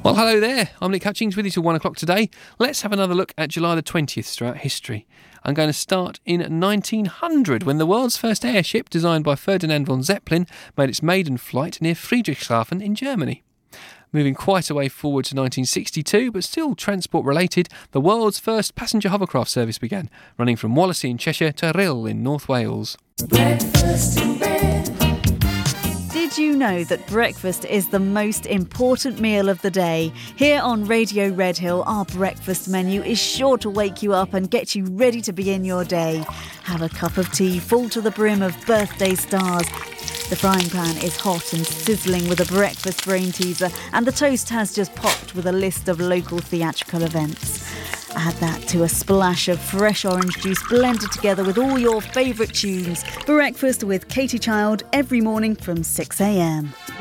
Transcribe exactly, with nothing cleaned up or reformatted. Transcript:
Well, hello there. I'm Nick Hutchings with you till one o'clock today. Let's have another look at July the twentieth throughout history. I'm going to start in nineteen hundred when the world's first airship, designed by Ferdinand von Zeppelin, made its maiden flight near Friedrichshafen in Germany. Moving quite a way forward to nineteen sixty-two, but still transport related, the world's first passenger hovercraft service began, running from Wallasey in Cheshire to Rhyl in North Wales. Breakfast in bed. Did you know that breakfast is the most important meal of the day? Here on Radio Redhill, our breakfast menu is sure to wake you up and get you ready to begin your day. Have a cup of tea full to the brim of birthday stars. The frying pan is hot and sizzling with a breakfast brain teaser, and the toast has just popped with a list of local theatrical events. Add that to a splash of fresh orange juice blended together with all your favourite tunes. Breakfast with Katie Child every morning from six a m.